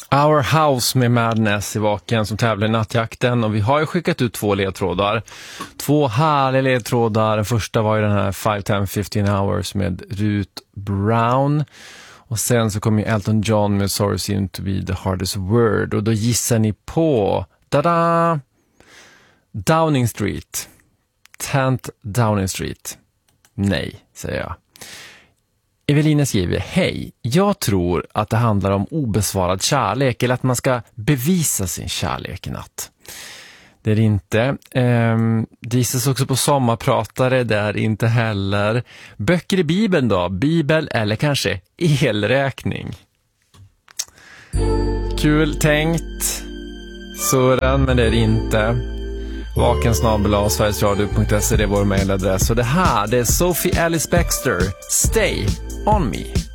Our House med Madness i Vaken som tävlar i nattjakten, och vi har ju skickat ut 2 ledtrådar. 2 härliga ledtrådar. Den första var ju den här 5, 10, 15 hours med Ruth Brown, och sen så kom ju Elton John med Sorry Seems to be the hardest word, och då gissar ni på tada! Downing Street. 10th Downing Street. Nej, säger jag. Evelina skriver: hej, jag tror att det handlar om obesvarad kärlek, eller att man ska bevisa sin kärlek i natt. Det är det inte. Det gissas också på sommarpratare, det är inte heller. Böcker i Bibeln då? Bibel eller kanske elräkning? Kul tänkt, Sören, men det är det inte. vakensnabel@sverigesradio.se, det är vår mailadress. Och det här, det är Sophie Alice Baxter, Stay on Me.